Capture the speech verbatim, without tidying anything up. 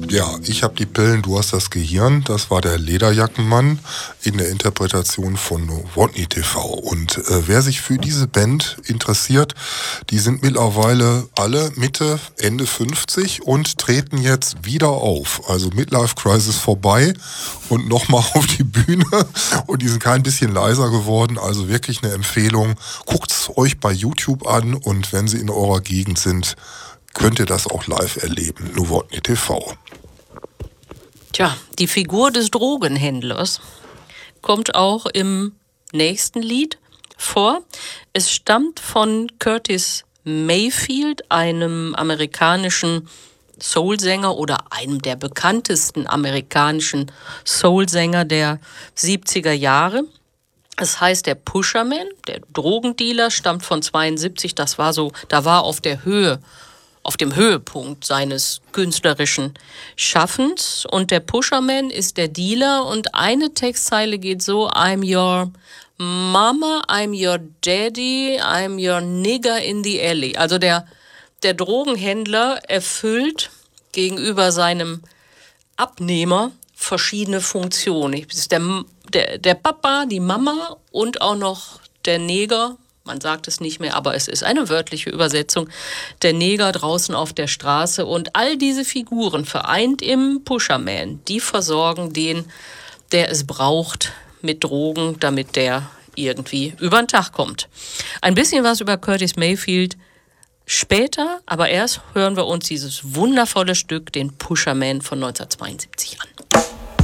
Ja, ich habe die Pillen, du hast das Gehirn. Das war der Lederjackenmann in der Interpretation von Nowotny T V. Und äh, wer sich für diese Band interessiert, die sind mittlerweile alle Mitte, Ende fünfzig und treten jetzt wieder auf. Also Midlife Crisis vorbei und nochmal auf die Bühne. Und die sind kein bisschen leiser geworden. Also wirklich eine Empfehlung. Guckt's euch bei YouTube an und wenn sie in eurer Gegend sind, könnt ihr das auch live erleben. Nowotny T V. Tja, die Figur des Drogenhändlers kommt auch im nächsten Lied vor. Es stammt von Curtis Mayfield, einem amerikanischen Soulsänger oder einem der bekanntesten amerikanischen Soulsänger der siebziger Jahre. Es heißt der Pusherman, der Drogendealer, stammt von zweiundsiebzig. Das war so, da war auf der Höhe auf dem Höhepunkt seines künstlerischen Schaffens. Und der Pusherman ist der Dealer und eine Textzeile geht so: I'm your mama, I'm your daddy, I'm your nigger in the alley. Also der, der Drogenhändler erfüllt gegenüber seinem Abnehmer verschiedene Funktionen. Es ist der, der, der Papa, die Mama und auch noch der Neger. Man sagt es nicht mehr, aber es ist eine wörtliche Übersetzung. Der Neger draußen auf der Straße und all diese Figuren vereint im Pusherman, die versorgen den, der es braucht, mit Drogen, damit der irgendwie über den Tag kommt. Ein bisschen was über Curtis Mayfield später, aber erst hören wir uns dieses wundervolle Stück, den Pusherman von neunzehnhundertzweiundsiebzig, an.